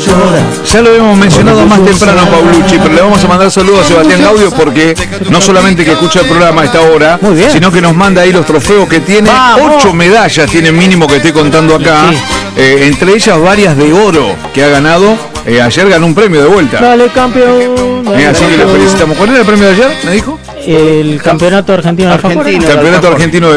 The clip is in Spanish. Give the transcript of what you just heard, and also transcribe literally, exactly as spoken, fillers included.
Ya lo habíamos mencionado más temprano, Paulucci, pero le vamos a mandar saludos a Sebastián Gaudio porque no solamente que escucha el programa a esta hora, sino que nos manda ahí los trofeos que tiene. Ocho medallas tiene mínimo que estoy contando acá, sí. eh, entre ellas varias de oro que ha ganado. Eh, ayer ganó un premio de vuelta. Dale, campeón. Dale, eh, así que le felicitamos. ¿Cuál era el premio de ayer? ¿Me dijo? El campeonato argentino de alfajores. Campeonato argentino de